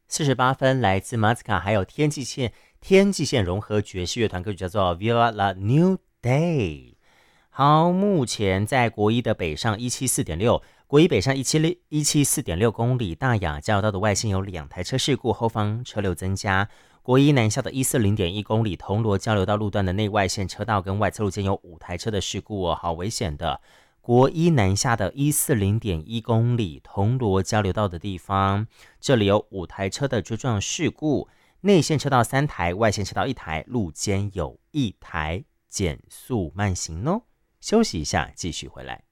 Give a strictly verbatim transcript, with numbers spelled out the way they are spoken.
四十八分，来自马斯卡还有天际线天际线融合爵士乐团歌曲叫做 Viva la New Day。好，目前在国一的北上一七四点六，国一北上一七一七四点六公里，大雅交流道的外线有两台车事故，后方车流增加。国一南下的一四零点一公里，铜锣交流道路段的内外线车道跟外侧路间有五台车的事故哦，好危险的。国一南下的一四零点一公里，铜锣交流道的地方，这里有五台车的追撞事故，内线车道三台，外线车道一台，路肩有一台，减速慢行哦。休息一下，继续回来。